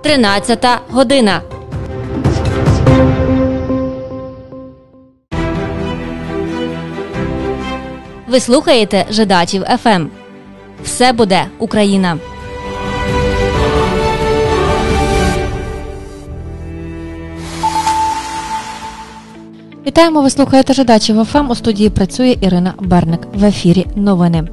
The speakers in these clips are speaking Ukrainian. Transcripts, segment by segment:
13 година. Ви слухаєте Жидачів ФМ. Все буде Україна. Вітаємо, ви слухаєте Жидачів ФМ. У студії працює Ірина Берник. В ефірі новини.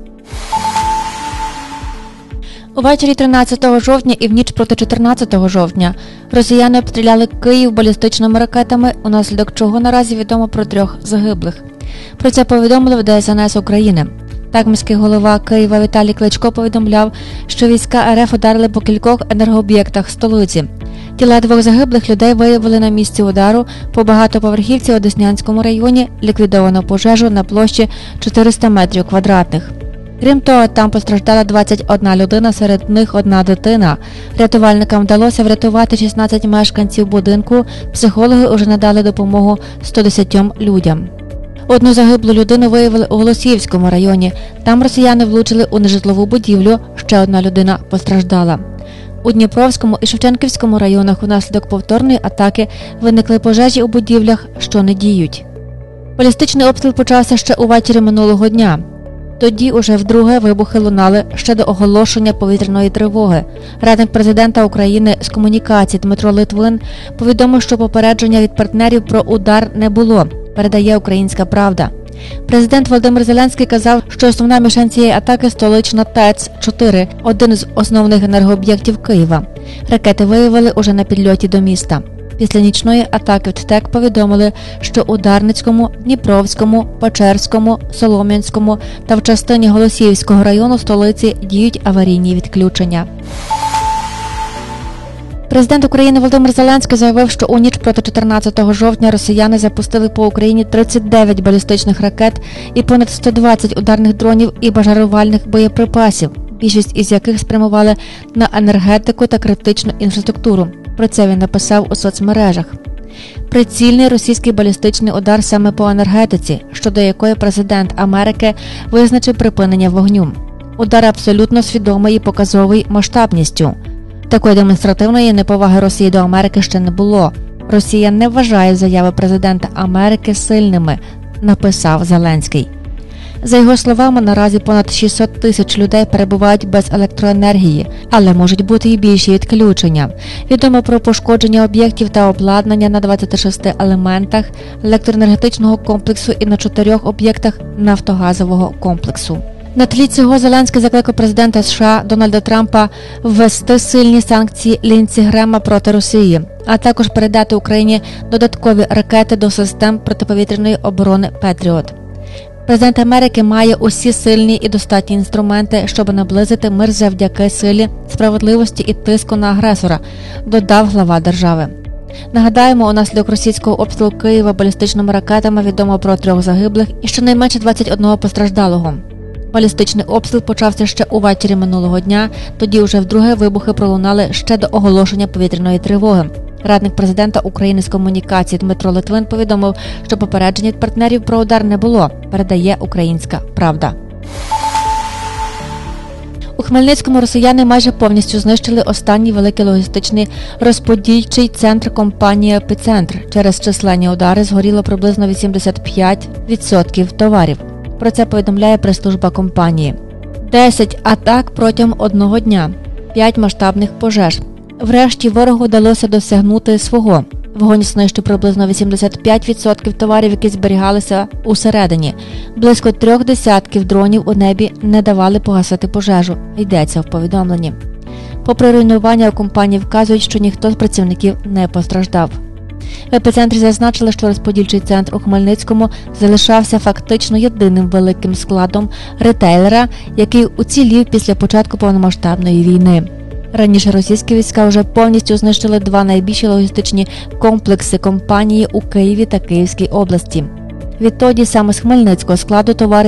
Увечері 13 жовтня і в ніч проти 14 жовтня росіяни обстріляли Київ балістичними ракетами, унаслідок чого наразі відомо про 3 загиблих. Про це повідомили в ДСНС України. Так, міський голова Києва Віталій Кличко повідомляв, що війська РФ ударили по кількох енергооб'єктах столиці. Тіла 2 загиблих людей виявили на місці удару по багатоповерхівці у Деснянському районі, ліквідовано пожежу на площі 400 метрів квадратних. Крім того, там постраждала 21 людина, серед них 1 дитина. Рятувальникам вдалося врятувати 16 мешканців будинку, психологи уже надали допомогу 110 людям. Одну загиблу людину виявили у Голосіївському районі. Там росіяни влучили у нежитлову будівлю, ще 1 людина постраждала. У Дніпровському і Шевченківському районах унаслідок повторної атаки виникли пожежі у будівлях, що не діють. Балістичний обстріл почався ще увечері минулого дня. Тоді уже вдруге вибухи лунали ще до оголошення повітряної тривоги. Радник президента України з комунікацій Дмитро Литвин повідомив, що попередження від партнерів про удар не було, передає «Українська правда». Президент Володимир Зеленський казав, що основна мішень цієї атаки – столична ТЕЦ-4, один з основних енергооб'єктів Києва. Ракети виявили уже на підльоті до міста. Після нічної атаки в ТТЕК повідомили, що у Дарницькому, Дніпровському, Печерському, Солом'янському та в частині Голосіївського району столиці діють аварійні відключення. Президент України Володимир Зеленський заявив, що у ніч проти 14 жовтня росіяни запустили по Україні 39 балістичних ракет і понад 120 ударних дронів і бажарувальних боєприпасів, більшість із яких спрямували на енергетику та критичну інфраструктуру. Про це він написав у соцмережах. Прицільний російський балістичний удар саме по енергетиці, щодо якої президент Америки визначив припинення вогню. Удар абсолютно свідомий і показовий масштабністю. Такої демонстративної неповаги Росії до Америки ще не було. Росія не вважає заяви президента Америки сильними, написав Зеленський. За його словами, наразі понад 600 тисяч людей перебувають без електроенергії, але можуть бути і більші відключення. Відомо про пошкодження об'єктів та обладнання на 26 елементах електроенергетичного комплексу і на 4 об'єктах нафтогазового комплексу. На тлі цього Зеленський закликав президента США Дональда Трампа ввести сильні санкції Лінці Грема проти Росії, а також передати Україні додаткові ракети до систем протиповітряної оборони «Петріот». Президент Америки має усі сильні і достатні інструменти, щоб наблизити мир завдяки силі, справедливості і тиску на агресора, додав глава держави. Нагадаємо, унаслідок російського обстрілу Києва балістичними ракетами відомо про 3 загиблих і щонайменше 21 постраждалого. Балістичний обстріл почався ще увечері минулого дня, тоді вже вдруге вибухи пролунали ще до оголошення повітряної тривоги. Радник президента України з комунікацій Дмитро Литвин повідомив, що попередження від партнерів про удар не було, передає «Українська правда». У Хмельницькому росіяни майже повністю знищили останній великий логістичний розподільчий центр компанії «Епіцентр». Через численні удари згоріло приблизно 85% товарів. Про це повідомляє прес-служба компанії. 10 атак протягом одного дня, 5 масштабних пожеж. Врешті ворогу вдалося досягнути свого. Вогонь знищив приблизно 85% товарів, які зберігалися усередині. Близько 3 десятків дронів у небі не давали погасити пожежу, йдеться в повідомленні. Попри руйнування, у компанії вказують, що ніхто з працівників не постраждав. В епіцентрі зазначили, що розподільчий центр у Хмельницькому залишався фактично єдиним великим складом ретейлера, який уцілів після початку повномасштабної війни. Раніше російські війська вже повністю знищили 2 найбільші логістичні комплекси компанії у Києві та Київській області. Відтоді саме з Хмельницького складу товари